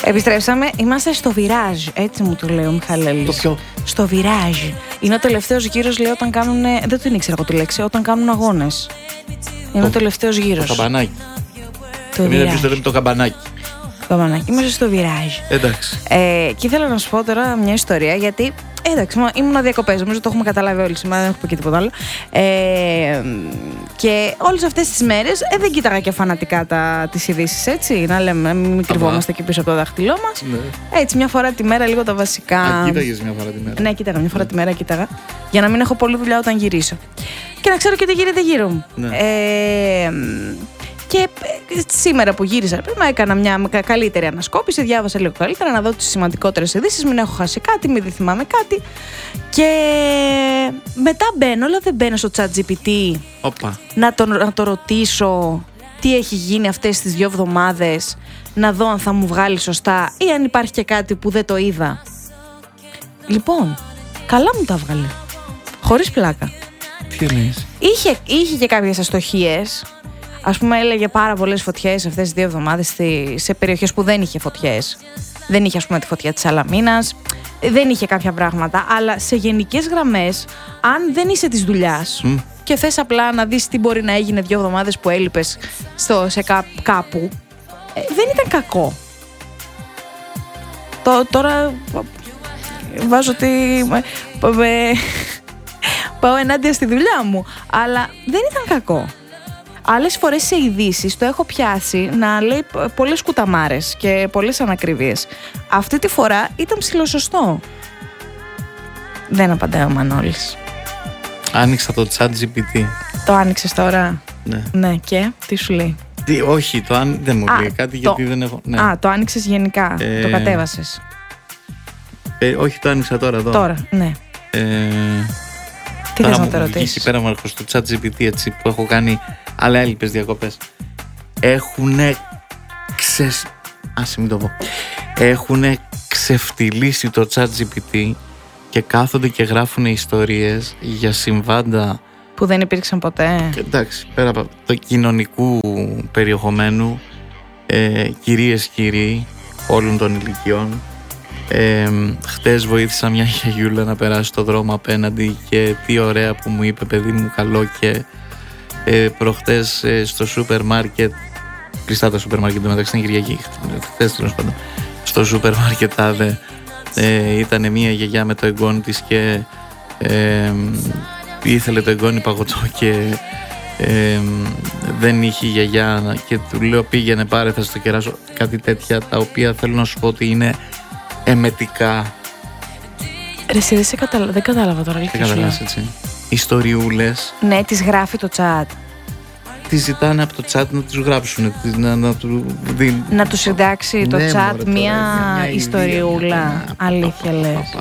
Επιστρέψαμε, είμαστε στο Βιράζ, έτσι μου το λέει ο Μιχαλέλης. Το ποιο? Στο Βιράζ. Είναι ο τελευταίος γύρος, λέει, όταν κάνουν. Δεν την ήξερα εγώ τη λέξη, όταν κάνουν αγώνες. Είναι ο τελευταίος γύρος. Το καμπανάκι. Το Εμείς λέμε το καμπανάκι. Καμπανάκι, είμαστε στο Βιράζ. Εντάξει. Και ήθελα να σου πω τώρα μια ιστορία, γιατί. Εντάξει, ήμουν διακοπές, νομίζω το έχουμε καταλάβει όλοι σήμερα, δεν έχω πει και τίποτα άλλο. Και όλες αυτές τις μέρες δεν κοίταγα και φανατικά τις ειδήσεις, έτσι. Να λέμε, μην κρυβόμαστε εκεί πίσω από το δάχτυλό μας. Ναι. Έτσι, μια φορά τη μέρα, λίγο τα βασικά. Α, κοίταγες μια φορά τη μέρα. Ναι, κοίταγα, μια φορά τη μέρα κοίταγα. Για να μην έχω πολλή δουλειά όταν γυρίσω. Και να ξέρω και τι γίνεται γύρω μου. Ναι. Και σήμερα που γύρισα, έκανα μια καλύτερη ανασκόπηση, διάβασα λίγο καλύτερα, να δω τις σημαντικότερες ειδήσεις, μην έχω χάσει κάτι, μην δεν θυμάμαι κάτι. Και μετά μπαίνω, αλλά δεν μπαίνω στο ChatGPT να το ρωτήσω τι έχει γίνει αυτές τις 2 εβδομάδες, να δω αν θα μου βγάλει σωστά ή αν υπάρχει και κάτι που δεν το είδα. Λοιπόν, καλά μου τα βγάλε. Χωρίς πλάκα. Τι εννοείς? Είχε και κάποιες αστοχίες. Ας πούμε, έλεγε πάρα πολλές φωτιές αυτές τις 2 εβδομάδες σε περιοχές που δεν είχε φωτιές. Δεν είχε, ας πούμε, τη φωτιά της Σαλαμίνας, δεν είχε κάποια πράγματα. Αλλά σε γενικές γραμμές, αν δεν είσαι της δουλειάς και θες απλά να δεις τι μπορεί να έγινε 2 εβδομάδες που έλειπες κάπου, δεν ήταν κακό. Τώρα βάζω πάω ενάντια στη δουλειά μου, αλλά δεν ήταν κακό. Άλλες φορές σε ειδήσεις το έχω πιάσει να λέει πολλές κουταμάρες και πολλές ανακριβίες. Αυτή τη φορά ήταν ψιλοσωστό. Δεν απαντάει ο Μανώλης. Άνοιξα το ChatGPT. Το άνοιξες τώρα? Ναι. Ναι, και τι σου λέει? Όχι, δεν μου λέει κάτι γιατί δεν έχω. Ναι. Το άνοιξες γενικά, το κατέβασες? Όχι, το άνοιξα τώρα εδώ. Τώρα, ναι. Τι θες να το ρωτήσεις? Εκεί πέρα μάρχος του ChatGPT, έτσι, που έχω κάνει αλλά έλειπες διακοπές. Έχουνε μην το πω. Έχουνε ξεφτυλίσει το ChatGPT και κάθονται και γράφουν ιστορίες για συμβάντα που δεν υπήρξαν ποτέ. Και, εντάξει, πέρα από το κοινωνικού περιεχομένου, κυρίες, κύριοι όλων των ηλικιών. Χτες βοήθησα μια γιαγιούλα να περάσει το δρόμο απέναντι και τι ωραία που μου είπε, παιδί μου, καλό. Και προχτές στο σούπερ μάρκετ, κλειστά τα σούπερ μάρκετ μεταξύ την Κυριακή, χτες τέλος πάντων, στο σούπερ μάρκετ ήταν μια γιαγιά με το εγγόνι της και ήθελε το εγγόνι παγωτό και δεν είχε η γιαγιά και του λέω πήγαινε πάρε, θα στο κεράσω, κάτι τέτοια τα οποία θέλω να σου πω ότι είναι εμετικά. Ρε εσύ δεν κατάλαβα τώρα, αλήθεια σου λέω. Έτσι. Ιστοριούλες. Ναι, τις γράφει το chat. Τις ζητάνε από το chat να τους γράψουν, να τους συντάξει το chat μια ιστοριούλα. Αλήθεια λες?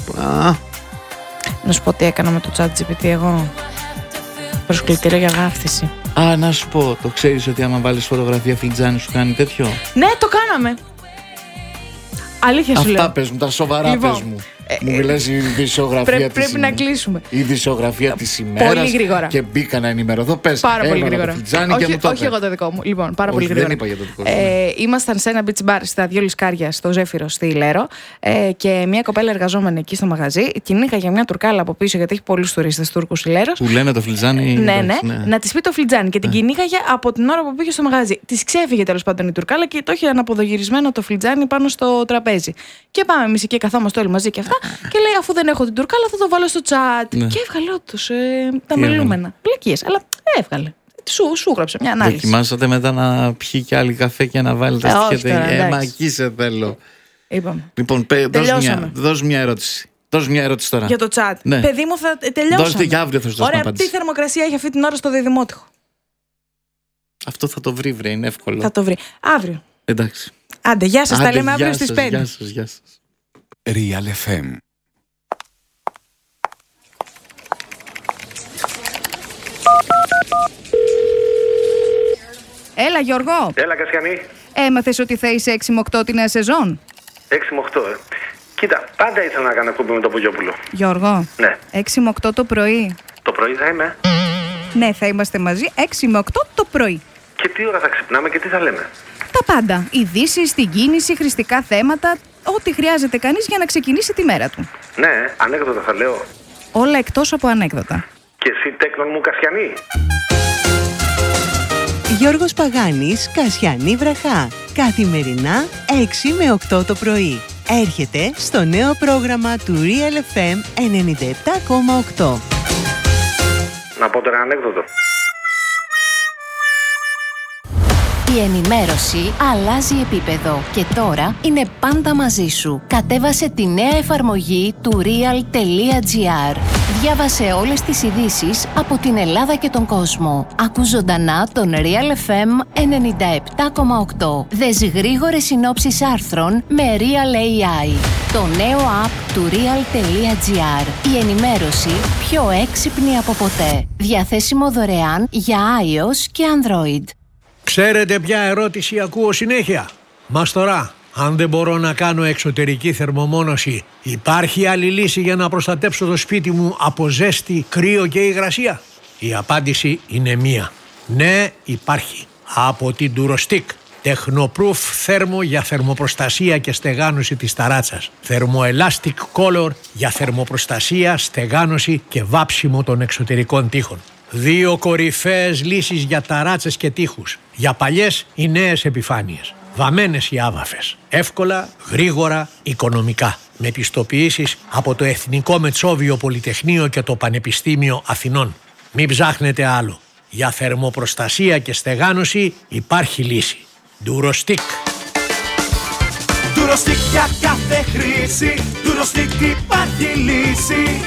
Να σου πω τι έκανα με το ChatGPT εγώ. Προσκλητήριο για γάφτιση. Να σου πω, το ξέρεις ότι άμα βάλεις φωτογραφία φλιτζάνι σου κάνει τέτοιο? Ναι, το κάναμε. Αλήθεια σου λέω. Αυτά πες μου, τα σοβαρά λοιπόν, πες μου. Μου μιλάς η ειδησιογραφία πρέπει να κλείσουμε. Η ειδησιογραφία της ημέρας. Πολύ γρήγορα. Και μπήκα να ενημερωθώ. Πες, πάρα πολύ γρήγορα. Όχι εγώ το δικό μου. Λοιπόν, πάρα πολύ γρήγορα. Δεν είπα για το δικό σου. Ήμασταν σε ένα beach bar στα 2 Λισκάρια, στο Ζέφυρο, στη Λέρο. Και μια κοπέλα εργαζόμενη εκεί στο μαγαζί κυνήγαγε μια τουρκάλα από πίσω, γιατί έχει πολλούς τουρίστες Τούρκους η Λέρος. Που λένε το φλιτζάνι. Ναι. Να της πει το φλιτζάνι. Και την κυνήγαγε από την ώρα που πήγε στο μαγαζί. Της ξέφυγε τέλος πάντων η τουρκάλα και το είχε αναποδογυρισμένο το φλιτζάνι πάνω στο τραπέζι. Και πάμε εμείς εκεί, καθόμαστε όλοι μαζί και αυτά. Και λέει, αφού δεν έχω την τουρκάλα, θα το βάλω στο chat. Ναι. Και έβγαλε όντως τα μελούμενα. Πλακίες, αλλά έβγαλε. Σου γράψε μια ανάλυση. Δοκιμάσατε μετά να πιει και άλλη καφέ και να βάλει τα στοιχεία. Μα εκεί σε θέλω. Είπαμε. Λοιπόν, δώσ' μια ερώτηση. Δώσ' μια ερώτηση τώρα. Για το chat. Ναι. Παιδί μου, θα τελειώσαμε. Δώστε και αύριο θα σου δώσω. Ωραία, τι θερμοκρασία έχει αυτή την ώρα στο Διδημότυχο? Αυτό θα το βρει, βρε, είναι εύκολο. Θα το βρει. Αύριο. Εντάξει. Άντε, γεια σας, τα λέμε αύριο στις 5. Γεια σας. Real FM. Έλα, Γιώργο. Έλα, Κασιανή. Έμαθες ότι θα είσαι 6 με 8 τη νέα σεζόν? 6 με 8, Κοίτα, πάντα ήθελα να κάνω εκπομπή με τον Πογιόπουλο. Γιώργο. Ναι. 6 με 8 το πρωί. Το πρωί θα είμαι. Ναι, θα είμαστε μαζί 6 με 8 το πρωί. Και τι ώρα θα ξυπνάμε και τι θα λέμε? Τα πάντα. Ειδήσεις, την κίνηση, χρηστικά θέματα, ό,τι χρειάζεται κανείς για να ξεκινήσει τη μέρα του. Ναι, ανέκδοτα θα λέω. Όλα εκτός από ανέκδοτα. Και εσύ τέκνον μου Κασιανή. Γιώργος Παγάνης, Κασιανή Βραχά. Καθημερινά 6 με 8 το πρωί. Έρχεται στο νέο πρόγραμμα του Real FM 97,8. Να πω τώρα ανέκδοτο. Η ενημέρωση αλλάζει επίπεδο και τώρα είναι πάντα μαζί σου. Κατέβασε τη νέα εφαρμογή του real.gr. Διάβασε όλες τις ειδήσεις από την Ελλάδα και τον κόσμο. Ακού ζωντανά τον Real FM 97,8. Δες γρήγορες συνόψεις άρθρων με Real AI. Το νέο app του real.gr. Η ενημέρωση πιο έξυπνη από ποτέ. Διαθέσιμο δωρεάν για iOS και Android. Ξέρετε ποια ερώτηση ακούω συνέχεια? Μαστορά, αν δεν μπορώ να κάνω εξωτερική θερμομόνωση, υπάρχει άλλη λύση για να προστατέψω το σπίτι μου από ζέστη, κρύο και υγρασία? Η απάντηση είναι μία. Ναι, υπάρχει. Από την Durostick. Technoproof θέρμο για θερμοπροστασία και στεγάνωση της ταράτσας. Thermoelastic Color για θερμοπροστασία, στεγάνωση και βάψιμο των εξωτερικών τοίχων. 2 κορυφαίες λύσεις για ταράτσες και τοίχους. Για παλιές ή νέες επιφάνειες. Βαμμένες ή άβαφες. Εύκολα, γρήγορα, οικονομικά. Με πιστοποιήσεις από το Εθνικό Μετσόβιο Πολυτεχνείο και το Πανεπιστήμιο Αθηνών. Μην ψάχνετε άλλο. Για θερμοπροστασία και στεγάνωση υπάρχει λύση. Durostick. Durostick για κάθε χρήση. Durostick υπάρχει λύση.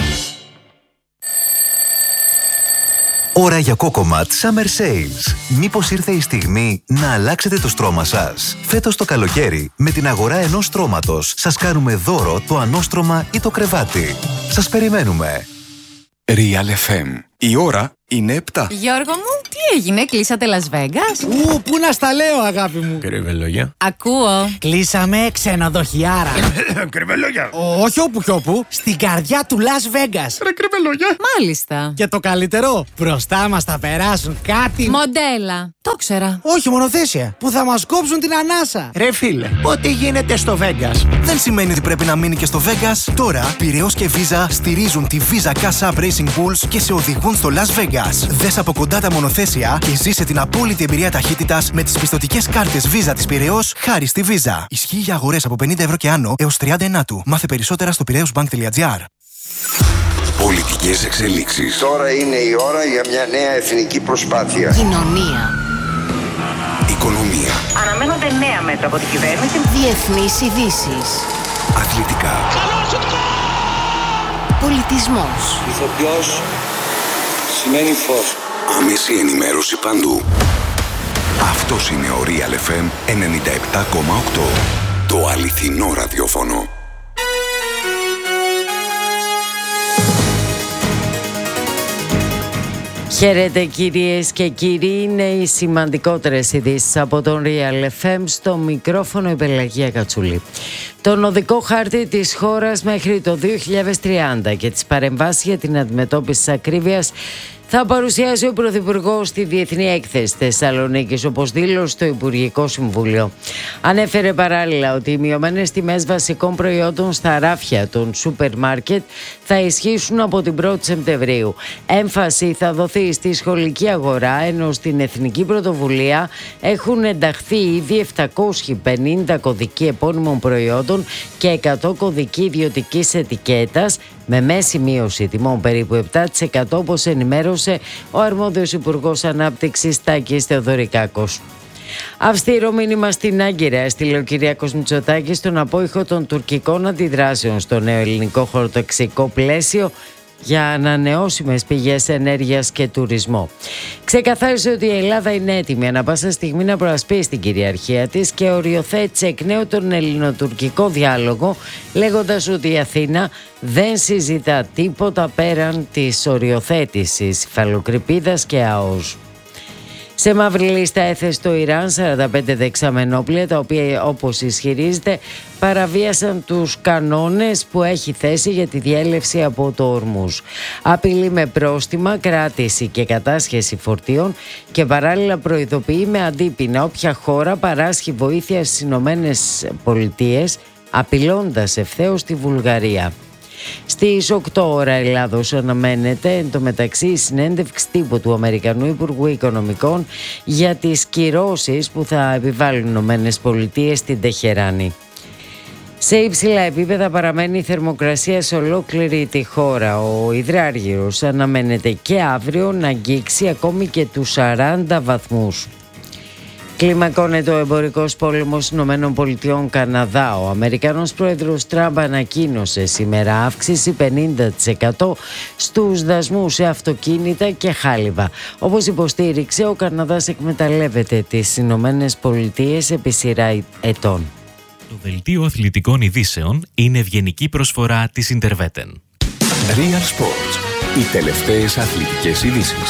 Ώρα για Cocomat Summer Sales. Μήπως ήρθε η στιγμή να αλλάξετε το στρώμα σας? Φέτος το καλοκαίρι, με την αγορά ενός στρώματος, σας κάνουμε δώρο το ανώστρωμα ή το κρεβάτι. Σας περιμένουμε. Real FM. Η ώρα είναι 7. Γιώργο μου, τι έγινε, κλείσατε Las Vegas? Πού να στα λέω, αγάπη μου. Κρυβελόγια. Ακούω. Κλείσαμε ξενοδοχιάρα. Κρυβελόγια. Όχι όπου κι όπου, στην καρδιά του Las Vegas. Ρε κρυβελόγια. Μάλιστα. Και το καλύτερο, μπροστά μας θα περάσουν κάτι... Μοντέλα. Το ξέρα. Όχι, μονοθέσια. Που θα μας κόψουν την ανάσα. Ρε φίλε, ό,τι γίνεται στο Vegas δεν σημαίνει ότι πρέπει να μείνει και στο Vegas. Τώρα, Πειραιώς και Visa στηρίζουν τη Visa Cash App Racing Bulls και σε οδηγούν στο Las Vegas. Δες από κοντά τα μονοθέσια και ζήσε την απόλυτη εμπειρία ταχύτητας με τις πιστωτικές κάρτες Visa της Πειραιώς χάρη στη Visa. Ισχύει για αγορές από 50 ευρώ και άνω έως 30 ενάτου. Μάθε περισσότερα στο piraeusbank.gr. Πολιτικές εξελίξεις. Τώρα είναι η ώρα για μια νέα εθνική προσπάθεια. Κοινωνία. Οικονομία. Αναμένονται νέα μέτρα από την κυβέρνηση. Διεθνείς ειδήσεις. Αθλητικά. Πολιτισμός. Ηθοποιός σημαίνει φως. Άμεση ενημέρωση παντού. Αυτός είναι ο Real FM 97,8. Το αληθινό ραδιόφωνο. Χαίρετε κυρίες και κύριοι, είναι οι σημαντικότερες ειδήσεις από τον Real FM, στο μικρόφωνο η Πελαγία Κατσούλη. Τον οδικό χάρτη της χώρας μέχρι το 2030 και τις παρεμβάσεις για την αντιμετώπιση της ακρίβειας θα παρουσιάσει ο Πρωθυπουργός στη Διεθνή Έκθεση Θεσσαλονίκης, όπως δήλωσε στο Υπουργικό Συμβούλιο. Ανέφερε παράλληλα ότι οι μειωμένες τιμές βασικών προϊόντων στα ράφια των σούπερ μάρκετ θα ισχύσουν από την 1η Σεπτεμβρίου. Έμφαση θα δοθεί στη σχολική αγορά, ενώ στην Εθνική Πρωτοβουλία έχουν ενταχθεί ήδη 750 κωδικοί επώνυμων προϊόντων και 100 κωδικοί ιδιωτικής ετικέτας, με μέση μείωση τιμών περίπου 7%, όπως ενημέρωσε ο αρμόδιος Υπουργός Ανάπτυξης Τάκης Θεοδωρικάκος. Αυστηρό μήνυμα στην Άγκυρα έστειλε ο Κυριάκος Μητσοτάκης στον απόϊχο των τουρκικών αντιδράσεων στο νέο ελληνικό χωροταξικό πλαίσιο για ανανεώσιμες πηγές ενέργειας και τουρισμό. Ξεκαθάρισε ότι η Ελλάδα είναι έτοιμη ανά πάσα στιγμή να προασπίσει την κυριαρχία της και οριοθέτησε εκ νέου τον ελληνοτουρκικό διάλογο, λέγοντας ότι η Αθήνα δεν συζητά τίποτα πέραν της οριοθέτησης υφαλοκρηπίδας και ΑΟΣ. Σε μαύρη λίστα έθεσε το Ιράν 45 δεξαμενόπλια, τα οποία, όπως ισχυρίζεται, παραβίασαν τους κανόνες που έχει θέσει για τη διέλευση από το Ορμούζ. Απειλεί με πρόστιμα, κράτηση και κατάσχεση φορτίων και παράλληλα προειδοποιεί με αντίπεινα όποια χώρα παράσχει βοήθεια στις Ηνωμένες Πολιτείες, απειλώντας ευθέως τη Βουλγαρία. Στις 8 ώρα Ελλάδος αναμένεται εν τω μεταξύ η συνέντευξη τύπου του Αμερικανού Υπουργού Οικονομικών για τις κυρώσεις που θα επιβάλλουν οι Ηνωμένες Πολιτείες στην Τεχεράνη. Σε υψηλά επίπεδα παραμένει η θερμοκρασία σε ολόκληρη τη χώρα. Ο υδράργυρος αναμένεται και αύριο να αγγίξει ακόμη και τους 40 βαθμούς. Κλιμακώνεται ο εμπορικός πόλεμος Ηνωμένων Πολιτειών Καναδά. Ο Αμερικανός πρόεδρος Τραμπ ανακοίνωσε σήμερα αύξηση 50% στους δασμούς σε αυτοκίνητα και χάλιβα. Όπως υποστήριξε, ο Καναδάς εκμεταλλεύεται τις Ηνωμένες Πολιτείες επί σειρά ετών. Το δελτίο αθλητικών ειδήσεων είναι ευγενική προσφορά της Interveten. Real Sports. Οι τελευταίες αθλητικές ειδήσεις.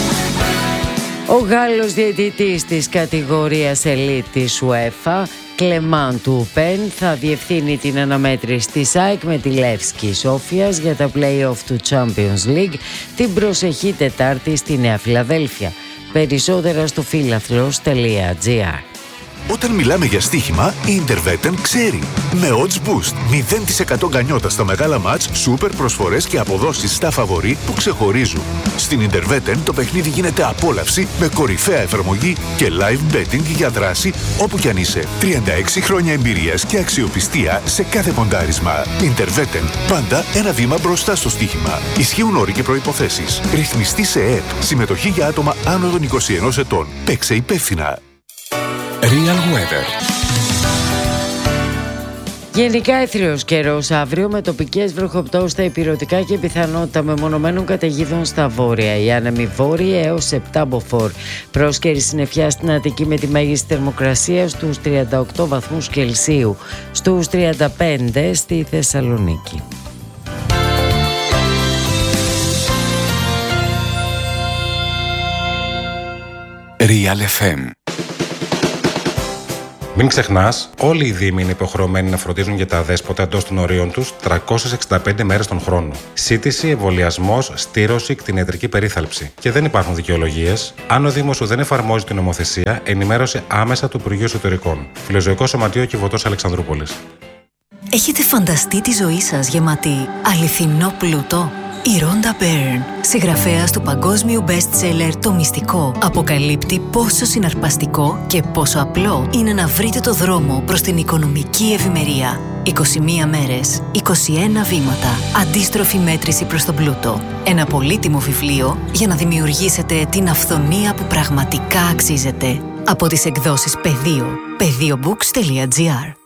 Ο Γάλλος διαιτητής της κατηγορίας Elite της UEFA, Κλεμάν Τουπέν, θα διευθύνει την αναμέτρηση της ΑΕΚ με τη Λεύσκη Σόφιας για τα play-off του Champions League την προσεχή Τετάρτη στη Νέα Φιλαδέλφια. Περισσότερα στο φίλαθλος.gr. Όταν μιλάμε για στοίχημα, η Interveten ξέρει. Με odds boost, 0% γκανιότα στα μεγάλα μάτς, σούπερ προσφορές και αποδόσεις στα φαβορί που ξεχωρίζουν. Στην Interveten το παιχνίδι γίνεται απόλαυση με κορυφαία εφαρμογή και live betting για δράση όπου κι αν είσαι. 36 χρόνια εμπειρίας και αξιοπιστία σε κάθε ποντάρισμα. Interveten, πάντα ένα βήμα μπροστά στο στοίχημα. Ισχύουν όροι και προϋποθέσεις. Ρυθμιστή σε ΕΕΠ. Συμμετοχή για άτομα άνω των 21 ετών. Παίξε υπεύθυνα. Real Weather. Γενικά έθριος καιρός αύριο με τοπικές βροχοπτώσεις στα ηπειρωτικά και πιθανότητα μεμονωμένων καταιγίδων στα βόρεια. Οι άνεμοι βόρειοι έως 7 μποφόρ. Πρόσκαιρη συννεφιά στην Αττική με τη μέγιστη θερμοκρασία στους 38 βαθμούς Κελσίου, στους 35 στη Θεσσαλονίκη. Real FM. Μην ξεχνάς, όλοι οι δήμοι είναι υποχρεωμένοι να φροντίζουν για τα αδέσποτα εντός των ορίων τους 365 μέρες τον χρόνο. Σύντηση, εμβολιασμός, στήρωση, κτηνιατρική περίθαλψη. Και δεν υπάρχουν δικαιολογίες. Αν ο Δήμος σου δεν εφαρμόζει την νομοθεσία, ενημέρωσε άμεσα του Υπουργείου Εσωτερικών. Φιλοζωικό Σωματείο Κιβωτός Αλεξανδρούπολης. Έχετε φανταστεί τη ζωή σας γεμάτη αληθινό πλούτο? Η Ρόντα Μπέρν, συγγραφέας του παγκόσμιου best-seller «Το Μυστικό», αποκαλύπτει πόσο συναρπαστικό και πόσο απλό είναι να βρείτε το δρόμο προς την οικονομική ευημερία. 21 μέρες, 21 βήματα, αντίστροφη μέτρηση προς τον πλούτο. Ένα πολύτιμο βιβλίο για να δημιουργήσετε την αυθονία που πραγματικά αξίζετε. Από τις εκδόσεις Πεδίο, pediobooks.gr.